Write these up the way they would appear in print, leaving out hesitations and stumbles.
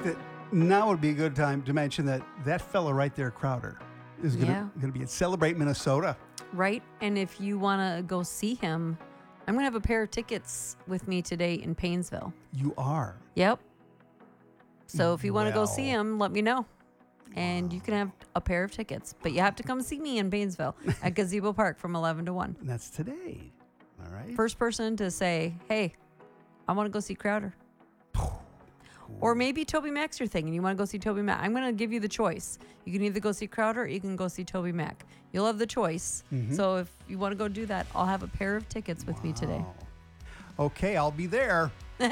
that now would be a good time to mention that fella right there, Crowder, is going to be at Celebrate Minnesota. Right. And if you want to go see him, I'm going to have a pair of tickets with me today in Paynesville. You are? Yep. So if you want to go see him, let me know. And you can have a pair of tickets. But you have to come see me in Paynesville at Gazebo Park from 11 to 1. And that's today. All right. First person to say, hey, I want to go see Crowder. Or maybe Toby Mac's your thing and you want to go see Toby Mac. I'm going to give you the choice. You can either go see Crowder or you can go see Toby Mac. You'll have the choice. Mm-hmm. So if you want to go do that, I'll have a pair of tickets with me today. Okay, I'll be there.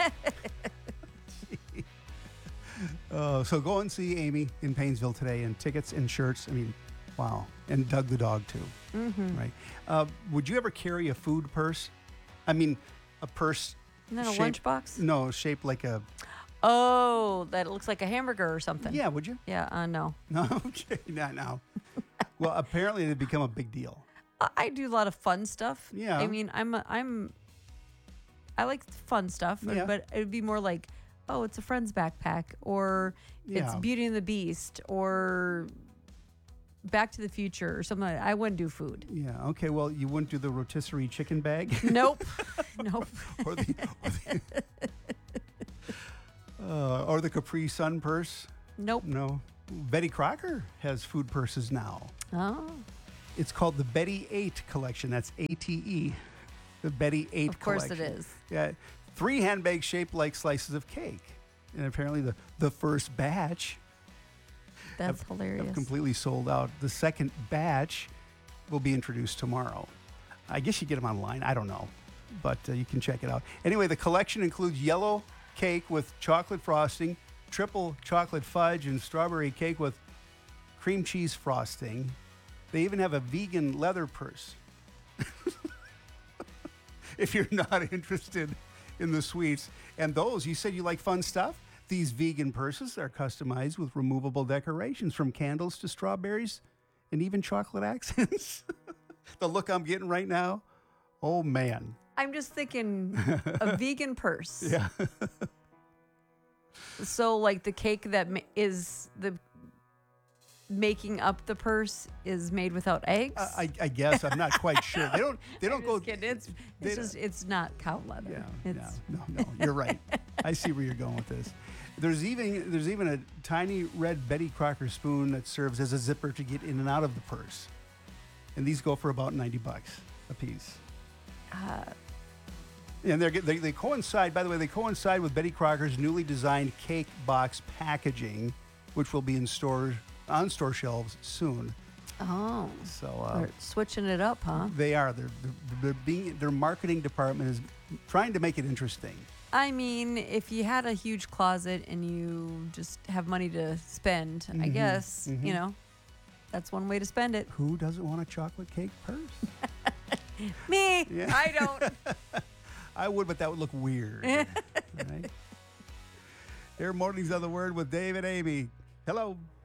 So go and see Amy in Paynesville today, and tickets and shirts. I mean, wow. And Doug the dog, too. Mm-hmm. Right. Would you ever carry a food purse? I mean, a purse. Isn't that a lunchbox? No, shaped like a... Oh, that looks like a hamburger or something. Yeah, would you? Yeah, no. No, okay, not now. Well, apparently they've become a big deal. I do a lot of fun stuff. Yeah. I mean, I like fun stuff, but it would be more like, oh, it's a friend's backpack, or it's Beauty and the Beast, or Back to the Future, or something like that. I wouldn't do food. Yeah, okay, well, you wouldn't do the rotisserie chicken bag? Nope. Nope. Or the Capri Sun purse? Nope. No. Betty Crocker has food purses now. Oh. It's called the Betty 8 collection. That's ATE. The Betty 8 collection. Of course it is. Yeah. 3 handbags shaped like slices of cake. And apparently the first batch That's hilarious. have completely sold out. The second batch will be introduced tomorrow. I guess you get them online. I don't know. But you can check it out. Anyway, the collection includes yellow cake with chocolate frosting, triple chocolate fudge, and strawberry cake with cream cheese frosting. They even have a vegan leather purse. If you're not interested in the sweets. And those, you said you like fun stuff? These vegan purses are customized with removable decorations, from candles to strawberries and even chocolate accents. The look I'm getting right now, oh man. I'm just thinking a vegan purse. Yeah. So like the cake that is the making up the purse is made without eggs. I guess I'm not quite sure. They don't go. Kidding. It's not cow leather. Yeah. No. You're right. I see where you're going with this. There's even a tiny red Betty Crocker spoon that serves as a zipper to get in and out of the purse, and these go for about $90 a piece. And they coincide. By the way, they coincide with Betty Crocker's newly designed cake box packaging, which will be on store shelves soon. Oh, so they're switching it up, huh? They are. Their marketing department is trying to make it interesting. I mean, if you had a huge closet and you just have money to spend, I guess that's one way to spend it. Who doesn't want a chocolate cake purse? Me. Yeah. I don't. I would, but that would look weird. Right? Air Mornings on the Word with Dave and Amy. Hello.